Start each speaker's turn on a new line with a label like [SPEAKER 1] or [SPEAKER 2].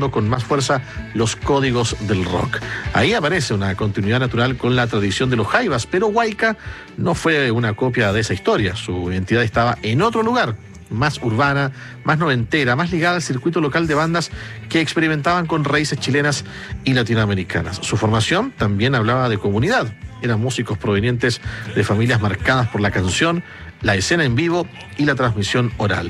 [SPEAKER 1] retomando con más fuerza los códigos del rock. Ahí aparece una continuidad natural con la tradición de los jaivas, pero Huayca no fue una copia de esa historia. Su identidad estaba en otro lugar, más urbana, más noventera, más ligada al circuito local de bandas que experimentaban con raíces chilenas y latinoamericanas. Su formación también hablaba de comunidad. Eran músicos provenientes de familias marcadas por la canción, la escena en vivo y la transmisión oral.